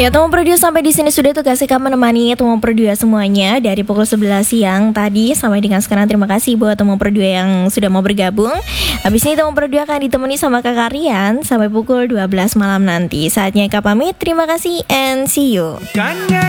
Ya teman Pro 2 sampai di sini sudah tugas kami menemani teman Pro 2 semuanya dari pukul 11 siang tadi sampai dengan sekarang. Terima kasih buat teman Pro 2 yang sudah mau bergabung. Habis ini teman Pro 2 akan ditemani sama Kak Rian sampai pukul 12 malam nanti. Saatnya Kak pamit. Terima kasih and see you.